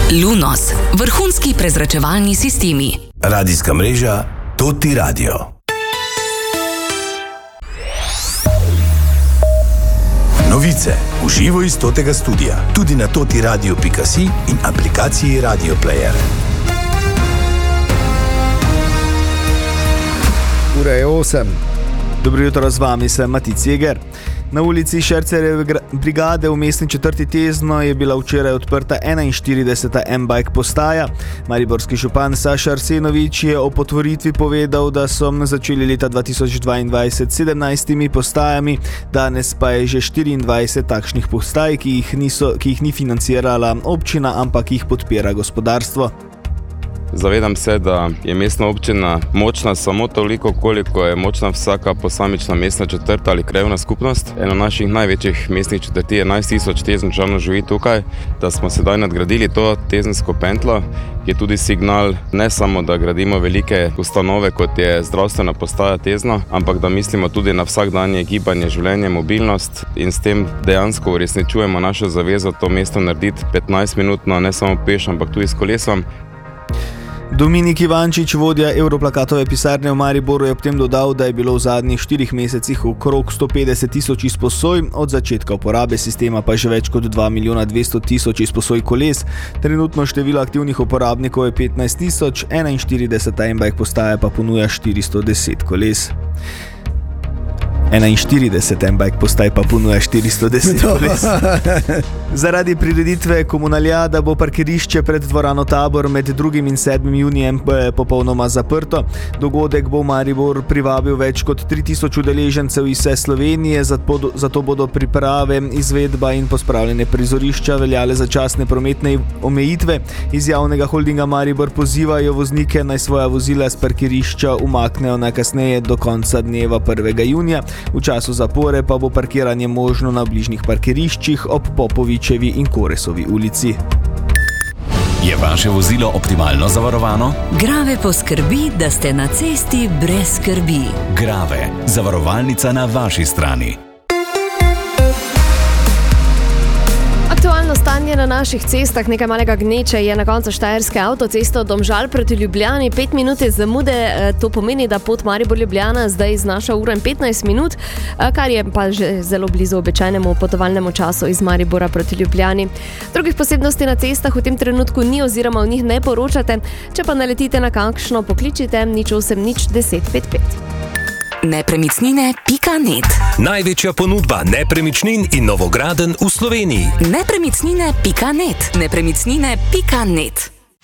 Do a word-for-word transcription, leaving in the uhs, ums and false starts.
Lunos, vrhunski prezračevalni sistemi. Radijska mreža Toti Radio. Novice v živo iz Totega studia, tudi na totiradio pika si in aplikaciji Radio Player. Ura je osem. Dobro jutro, z vami sem Matic Jeger. Na ulici Šercerjeve brigade v mestni četrti Tezno je bila včeraj odprta enainštirideseta M-Bike postaja. Mariborski župan Saša Arsenovič je o potvoritvi povedal, da so začeli leta dva tisoč dvaindvajset s sedemnajstimi postajami, danes pa je že štiriindvajset takšnih postaj, ki jih, niso, ki jih ni financirala občina, ampak jih podpira gospodarstvo. Zavedam se, da je mestna občina močna samo toliko, koliko je močna vsaka posamična mestna četrt ali krajevna skupnost. Eno naših največjih mestnih četrti, enajst tisoč Teznčanov živi tukaj, da smo sedaj nadgradili to tezensko pentlo, je tudi signal ne samo, da gradimo velike ustanove, kot je zdravstvena postaja Tezno, ampak da mislimo tudi na vsakdanje gibanje, življenje, mobilnost in s tem dejansko uresničujemo našo zavezo to mesto narediti petnajst minutno, ne samo peš, ampak tudi s kolesom. Dominik Ivančič, vodja Evroplakatove pisarne v Mariboru, je ob tem dodal, da je bilo v zadnjih štirih mesecih okrog sto petdeset tisoč izposoj, od začetka uporabe sistema pa že več kot dva milijona dvesto tisoč izposoj koles. Trenutno število aktivnih uporabnikov je petnajst tisoč, enainštirideseta M-Bike postaja pa ponuja štiristo deset koles. enainštirideset M-Bike postaj pa ponuja štiristo deset koles. Zaradi prireditve Komunalijada bo parkirišče pred dvorano Tabor med drugim in sedmim junijem popolnoma zaprto. Dogodek bo v Maribor privabil več kot tri tisoč udeležencev iz vse Slovenije, zato, zato bodo priprave, izvedba in pospravljene prizorišča veljale začasne prometne omejitve. Iz javnega holdinga Maribor pozivajo voznike, naj svoja vozila s parkirišča umaknejo najkasneje do konca dneva prvega junija. V času zapore pa bo parkiranje možno na bližnjih parkiriščih ob Popovičevi in Koresovi ulici. Je vaše vozilo optimalno zavarovano? Grave poskrbi, da ste na cesti brez skrbi. Grave, zavarovalnica na vaši strani. Aktualno stanje na naših cestah, nekaj malega gneče je na koncu štajerske avtoceste od Domžal proti Ljubljani, pet minut zamude, to pomeni, da pot Maribor-Ljubljana zdaj znaša ura in petnajst minut, kar je pa že zelo blizu običajnemu potovalnemu času iz Maribora proti Ljubljani. Drugih posebnosti na cestah v tem trenutku ni oziroma v njih ne poročate, če pa naletite na kakšno, pokličite nič osem nič deset pet pet. Nepremičnine pika net. Največja ponudba nepremičnin in novogradenj v Sloveniji. Nepremičnine pika net. Nepremičnine pika net.